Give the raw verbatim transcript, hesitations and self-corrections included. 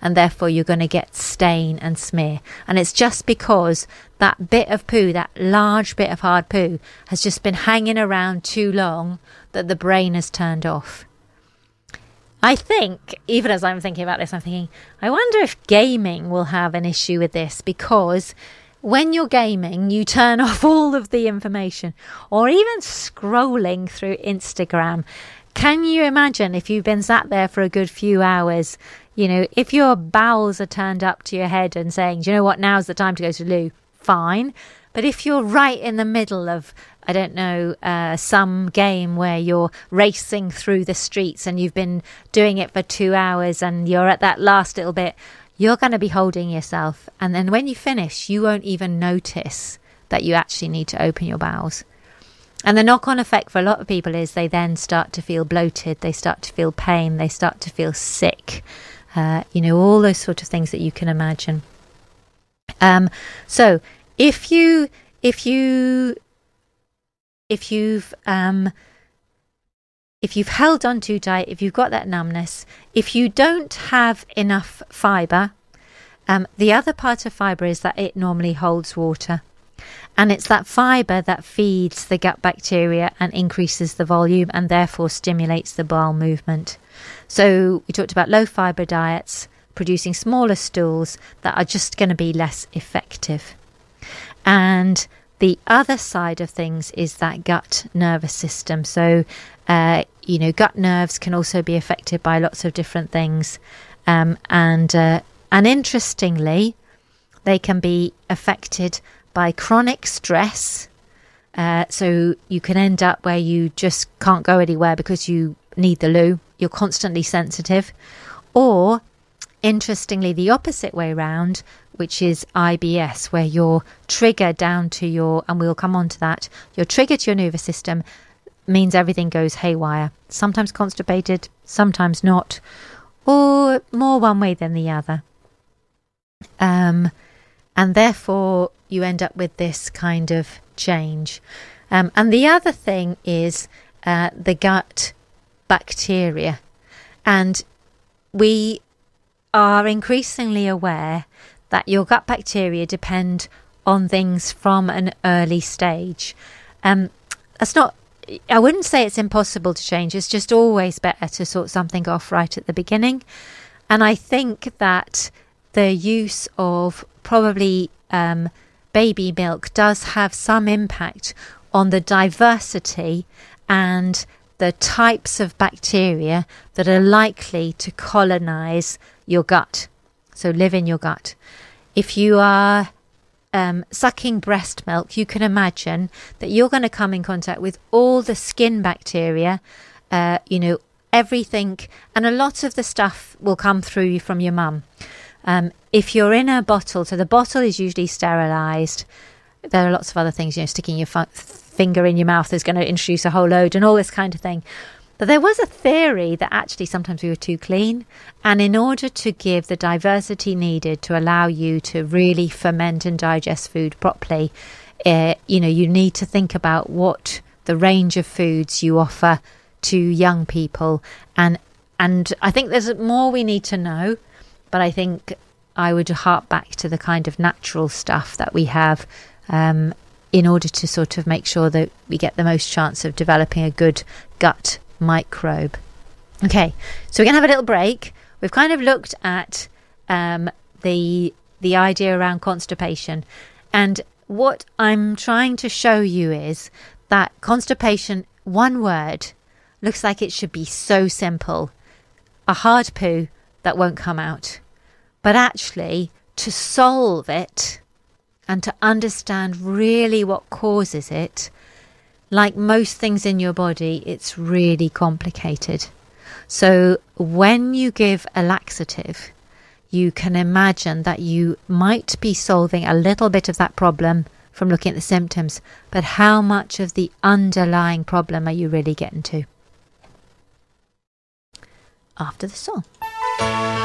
and therefore you're going to get stain and smear. And it's just because that bit of poo, that large bit of hard poo, has just been hanging around too long that the brain has turned off. I think, even as I'm thinking about this, I'm thinking, I wonder if gaming will have an issue with this, because when you're gaming, you turn off all of the information, or even scrolling through Instagram. Can you imagine if you've been sat there for a good few hours, you know, if your bowels are turned up to your head and saying, do you know what, now's the time to go to the loo, fine. But if you're right in the middle of, I don't know, uh, some game where you're racing through the streets and you've been doing it for two hours and you're at that last little bit, you're going to be holding yourself. And then when you finish, you won't even notice that you actually need to open your bowels. And the knock-on effect for a lot of people is they then start to feel bloated, they start to feel pain, they start to feel sick, uh, you know, all those sort of things that you can imagine. Um, so if you, if you, if you've, um, if you've held on too tight, if you've got that numbness, if you don't have enough fibre, um, the other part of fibre is that it normally holds water. And it's that fibre that feeds the gut bacteria and increases the volume and therefore stimulates the bowel movement. So we talked about low fibre diets producing smaller stools that are just going to be less effective. And the other side of things is that gut nervous system. So, uh, you know, gut nerves can also be affected by lots of different things. Um, and, uh, and interestingly, they can be affected by chronic stress. Uh, so you can end up where you just can't go anywhere because you need the loo. You're constantly sensitive. Or, interestingly, the opposite way round, which is I B S, where you're triggered down to your, and we'll come on to that, your trigger to your nervous system means everything goes haywire. Sometimes constipated, sometimes not, or more one way than the other. Um, and therefore, you end up with this kind of change. Um, and the other thing is uh, the gut bacteria. And we are increasingly aware that your gut bacteria depend on things from an early stage. Um, that's not, I wouldn't say it's impossible to change. It's just always better to sort something off right at the beginning. And I think that the use of probably um, baby milk does have some impact on the diversity and the types of bacteria that are likely to colonize your gut, so live in your gut. If you are um, sucking breast milk, you can imagine that you're going to come in contact with all the skin bacteria, uh, you know, everything, and a lot of the stuff will come through from your mum. Um, if you're in a bottle, so the bottle is usually sterilised. There are lots of other things, you know, sticking your f- finger in your mouth is going to introduce a whole load and all this kind of thing. But there was a theory that actually sometimes we were too clean. And in order to give the diversity needed to allow you to really ferment and digest food properly, uh, you know, you need to think about what the range of foods you offer to young people. And, and I think there's more we need to know. But I think I would harp back to the kind of natural stuff that we have um, in order to sort of make sure that we get the most chance of developing a good gut microbe. Okay, so we're going to have a little break. We've kind of looked at um, the the idea around constipation. And what I'm trying to show you is that constipation, one word, looks like it should be so simple. A hard poo that won't come out. But actually, to solve it and to understand really what causes it, like most things in your body, it's really complicated. So when you give a laxative, you can imagine that you might be solving a little bit of that problem from looking at the symptoms, but how much of the underlying problem are you really getting to? After the song.